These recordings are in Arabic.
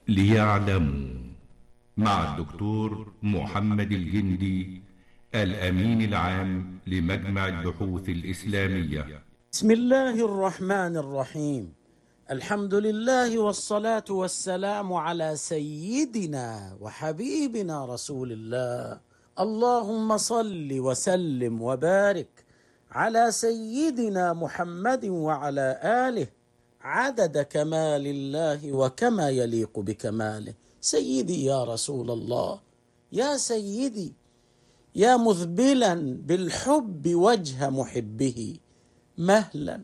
ليعلموا مع الدكتور محمد الجندي، الأمين العام لمجمع البحوث الإسلامية. بسم الله الرحمن الرحيم. الحمد لله والصلاة والسلام على سيدنا وحبيبنا رسول الله. اللهم صل وسلم وبارك على سيدنا محمد وعلى آله عدد كمال الله وكما يليق بكماله. سيدي يا رسول الله، يا سيدي، يا مذبلا بالحب وجه محبه، مهلا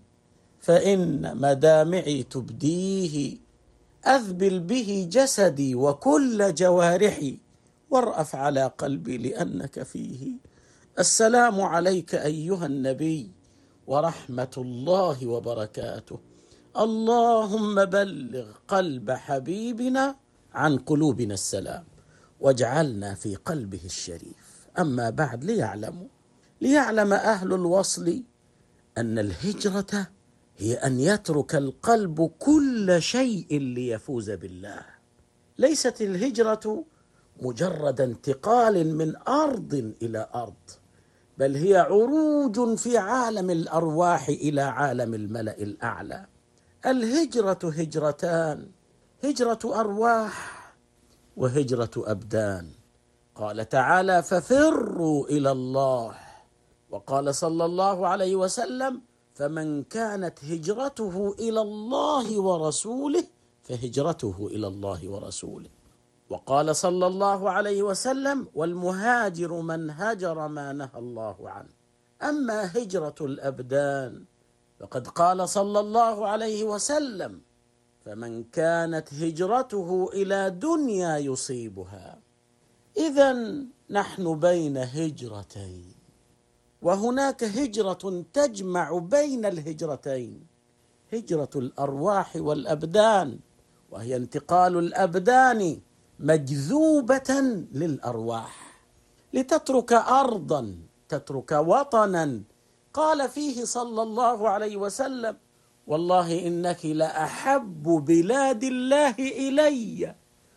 فإن مدامعي تبديه، أذبل به جسدي وكل جوارحي، وارأف على قلبي لأنك فيه. السلام عليك أيها النبي ورحمة الله وبركاته. اللهم بلغ قلب حبيبنا عن قلوبنا السلام، واجعلنا في قلبه الشريف. أما بعد، ليعلم أهل الوصل أن الهجرة هي أن يترك القلب كل شيء ليفوز بالله. ليست الهجرة مجرد انتقال من أرض إلى أرض، بل هي عروج في عالم الأرواح إلى عالم الملأ الأعلى. الهجرة هجرتان: هجرة أرواح وهجرة أبدان. قال تعالى: ففروا إلى الله. وقال صلى الله عليه وسلم: فمن كانت هجرته إلى الله ورسوله فهجرته إلى الله ورسوله. وقال صلى الله عليه وسلم: والمهاجر من هجر ما نهى الله عنه. أما هجرة الأبدان فقد قال صلى الله عليه وسلم: فمن كانت هجرته إلى دنيا يصيبها. إذن نحن بين هجرتين، وهناك هجرة تجمع بين الهجرتين: هجرة الأرواح والأبدان، وهي انتقال الأبدان مجذوبة للأرواح لتترك أرضا، تترك وطنا قال فيه صلى الله عليه وسلم: والله إنك لأحب بلاد الله إلي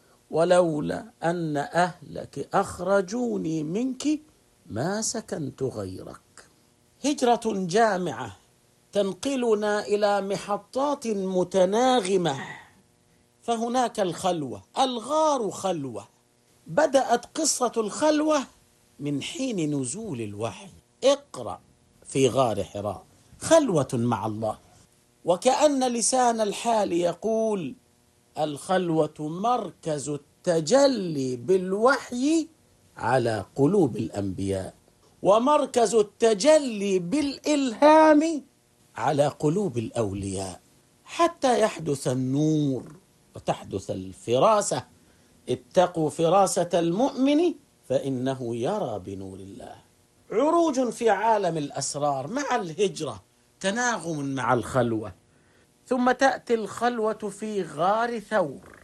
ولولا أن أهلك أخرجوني منك ما سكنت غيرك. هجرة جامعة تنقلنا إلى محطات متناغمة. فهناك الخلوة، الغار خلوة. بدأت قصة الخلوة من حين نزول الوحي: اقرأ في غار حراء، خلوة مع الله. وكأن لسان الحال يقول: الخلوة مركز التجلي بالوحي على قلوب الأنبياء، ومركز التجلي بالإلهام على قلوب الأولياء، حتى يحدث النور وتحدث الفراسة. اتقوا فراسة المؤمن فإنه يرى بنور الله. عروج في عالم الأسرار مع الهجرة، تناغم مع الخلوة. ثم تأتي الخلوة في غار ثور،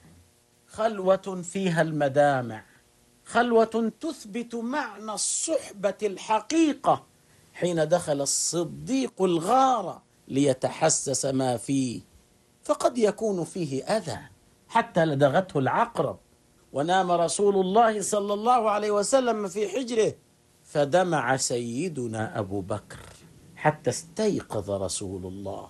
خلوة فيها المدامع، خلوة تثبت معنى الصحبة الحقيقة. حين دخل الصديق الغار ليتحسس ما فيه، فقد يكون فيه أذى حتى لدغته العقرب، ونام رسول الله صلى الله عليه وسلم في حجره، فدمع سيدنا أبو بكر حتى استيقظ رسول الله.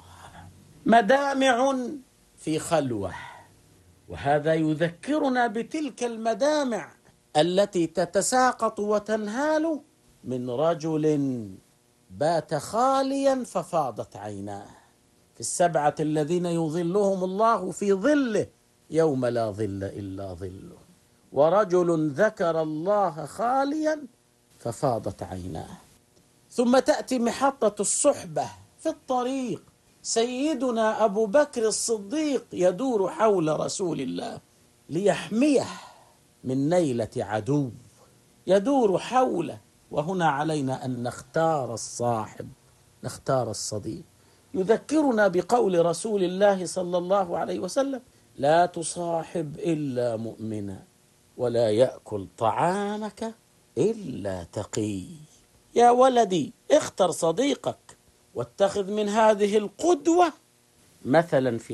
مدامع في خلوة، وهذا يذكرنا بتلك المدامع التي تتساقط وتنهال من رجل بات خاليا ففاضت عيناه، في السبعة الذين يظلهم الله في ظله يوم لا ظل إلا ظله. ورجل ذكر الله خاليا ففاضت عيناه. ثم تأتي محطة الصحبة في الطريق: سيدنا أبو بكر الصديق يدور حول رسول الله ليحميه من نيلة عدو، يدور حوله. وهنا علينا أن نختار الصاحب، نختار الصديق. يذكرنا بقول رسول الله صلى الله عليه وسلم: لا تصاحب إلا مؤمنا، ولا يأكل طعامك إلا تقي. يا ولدي، اختر صديقك واتخذ من هذه القدوة مثلا في